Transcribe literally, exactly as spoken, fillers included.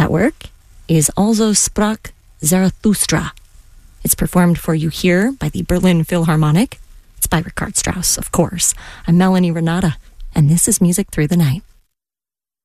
That work is Also sprach Zarathustra. It's performed for you here by the Berlin Philharmonic. It's by Richard Strauss, of course. I'm Melanie Renata, and this is Music Through the Night.